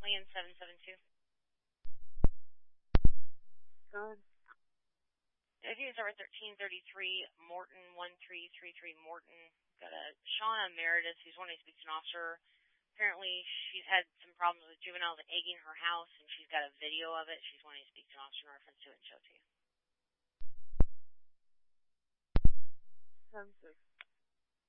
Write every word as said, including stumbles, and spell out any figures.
currently in seven seven two. Good. I think it's over thirteen thirty-three Morton, one three three three Morton. Got a Shauna Meredith, who's wanting to speak to an officer. Apparently, she's had some problems with juveniles egging her house, and she's got a video of it. She's wanting to speak to an officer in reference to it and show it to you. seven six.